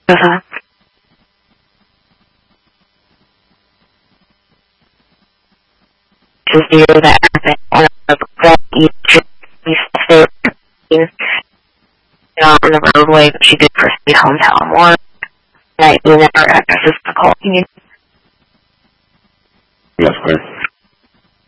Uh-huh. To hear that happened that you stay on the roadway, but she did proceed home to Elmore. That you never addresses the call. Yes, sir.